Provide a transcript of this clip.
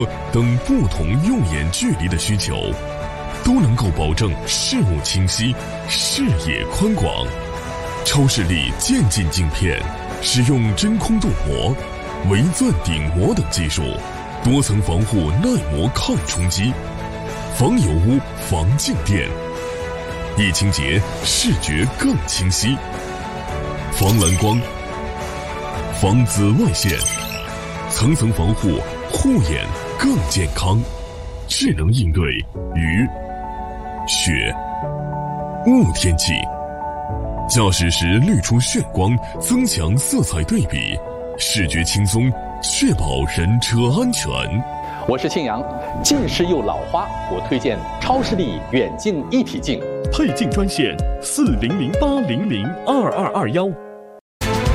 等不同用眼距离的需求，都能够保证视物清晰、视野宽广。超视力渐进镜片使用真空镀膜、微钻顶膜等技术，多层防护耐磨抗冲击，防油污、防静电，一清洁视觉更清晰，防蓝光、防紫外线，层层防护，护眼更健康，智能应对雨、雪、雾天气。驾驶时滤出眩光，增强色彩对比，视觉轻松，确保人车安全。 我是庆阳，近视又老花，我推荐超视力远近一体镜。 配镜专线：4008002221。